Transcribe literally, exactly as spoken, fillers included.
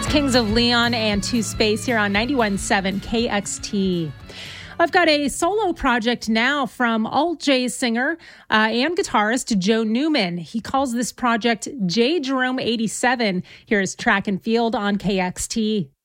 Kings of Leon and Two Space here on ninety-one point seven K X T. I've got a solo project now from alt J singer uh, and guitarist Joe Newman. He calls this project J Jerome eighty-seven. Here's Track and Field on K X T.